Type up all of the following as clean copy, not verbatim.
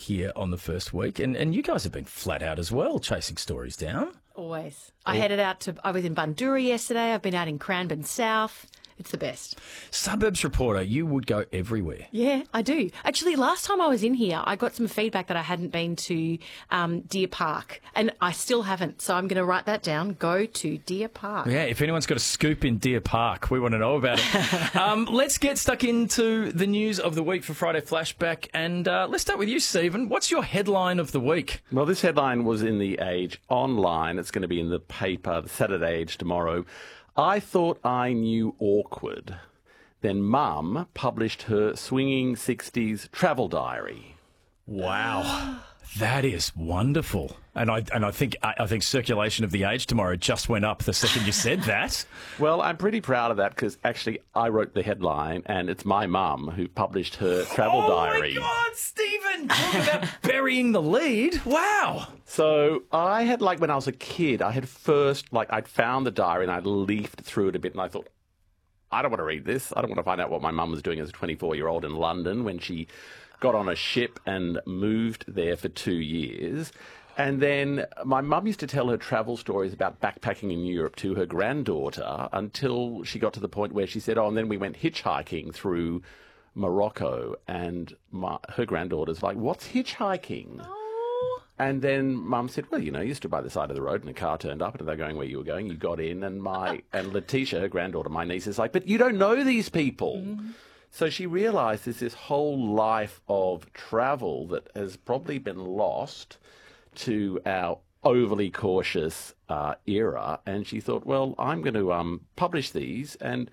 here on the first week. And you guys have been flat out as well, chasing stories down. Always. I was in Bundoora yesterday. I've been out in Cranbourne South. It's the best. Suburbs reporter, you would go everywhere. Yeah, I do. Actually, last time I was in here, I got some feedback that I hadn't been to Deer Park, and I still haven't. So I'm going to write that down. Go to Deer Park. Yeah, if anyone's got a scoop in Deer Park, we want to know about it. Let's get stuck into the news of the week for Friday Flashback. And let's start with you, Stephen. What's your headline of the week? Well, this headline was in The Age online. It's going to be in the paper, the Saturday Age, tomorrow. I thought I knew awkward. Then Mum published her swinging 60s travel diary. Wow. That is wonderful. And I think circulation of The Age tomorrow just went up the second you said that. Well, I'm pretty proud of that because actually I wrote the headline and it's my mum who published her travel diary. Oh, my God, Stephen! Talk about burying the lead. Wow. So I had, when I was a kid, I'd found the diary and I'd leafed through it a bit and I thought, I don't want to read this. I don't want to find out what my mum was doing as a 24-year-old in London when she got on a ship and moved there for 2 years. And then my mum used to tell her travel stories about backpacking in Europe to her granddaughter until she got to the point where she said, and then we went hitchhiking through Morocco. And her granddaughter's like, what's hitchhiking? Oh. And then Mum said, well, you stood by the side of the road and a car turned up and they're going where you were going. You got in. And Letitia, her granddaughter, my niece, is like, but you don't know these people. Mm. So she realised there's this whole life of travel that has probably been lost to our overly cautious era. And she thought, well, I'm going to publish these. And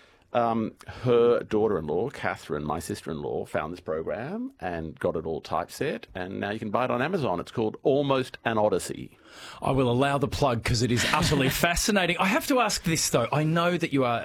her daughter-in-law, Catherine, my sister-in-law, found this program and got it all typeset. And now you can buy it on Amazon. It's called Almost an Odyssey. I will allow the plug because it is utterly fascinating. I have to ask this, though. I know that you are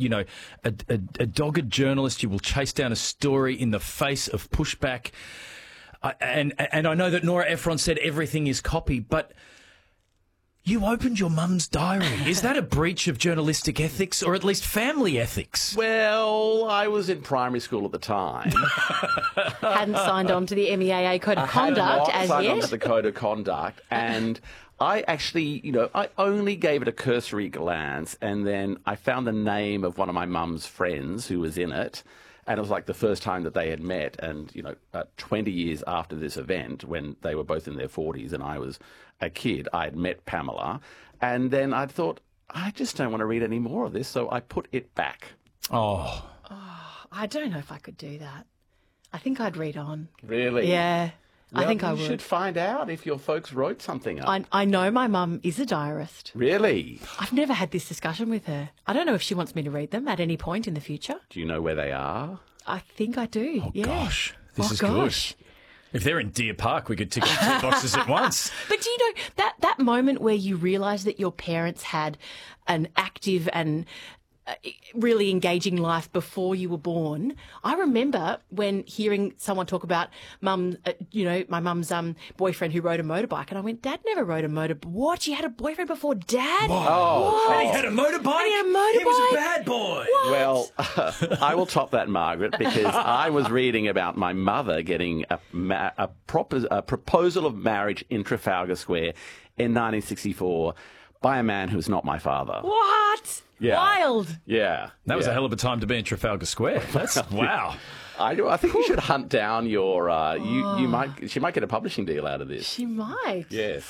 a dogged journalist. You will chase down a story in the face of pushback. And I know that Nora Ephron said everything is copy, but you opened your mum's diary. Is that a breach of journalistic ethics or at least family ethics? Well, I was in primary school at the time. Hadn't signed on to the MEAA Code of Conduct as yet. Signed on to the Code of Conduct. And I actually, I only gave it a cursory glance and then I found the name of one of my mum's friends who was in it. And it was like the first time that they had met. And, 20 years after this event, when they were both in their 40s and I was a kid, I had met Pamela. And then I thought, I just don't want to read any more of this. So I put it back. Oh, I don't know if I could do that. I think I'd read on. Really? Yeah. Well, I think I would. You should find out if your folks wrote something up. I know my mum is a diarist. Really? I've never had this discussion with her. I don't know if she wants me to read them at any point in the future. Do you know where they are? I think I do. Oh, yeah. gosh. This is good. If they're in Deer Park, we could tick off 2 boxes at once. But do you know that moment where you realise that your parents had an active and really engaging life before you were born? I remember when hearing someone talk about my mum's boyfriend who rode a motorbike, and I went, Dad never rode a motorbike. What? You had a boyfriend before Dad? Oh, and he had a motorbike? He was a bad boy. What? Well, I will top that, Margaret, because I was reading about my mother getting a proposal of marriage in Trafalgar Square in 1964 by a man who's not my father. What? Yeah. Wild. Yeah. That was a hell of a time to be in Trafalgar Square. That's wow. I think you should hunt down your. She might get a publishing deal out of this. She might. Yes.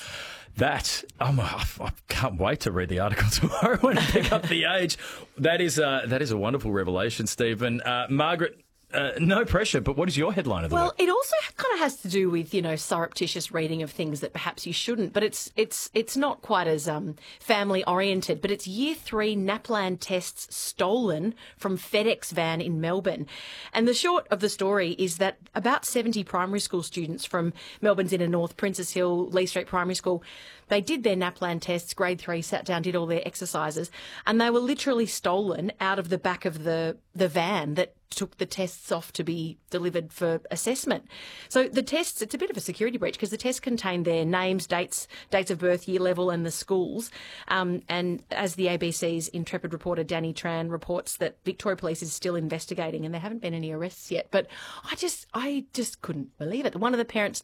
I can't wait to read the article tomorrow and pick up The Age. That is a wonderful revelation, Stephen. Margaret. No pressure, but what is your headline of the week? Well, it also kind of has to do with, surreptitious reading of things that perhaps you shouldn't, but it's not quite as family oriented, but it's Year 3 NAPLAN tests stolen from FedEx van in Melbourne. And the short of the story is that about 70 primary school students from Melbourne's inner north, Princess Hill, Lee Street Primary School, they did their NAPLAN tests, grade 3, sat down, did all their exercises, and they were literally stolen out of the back of the van that took the tests off to be delivered for assessment. So the tests, it's a bit of a security breach because the tests contain their names, dates of birth, year level and the schools. And as the ABC's intrepid reporter Danny Tran reports, that Victoria Police is still investigating and there haven't been any arrests yet. But I just couldn't believe it. One of the parents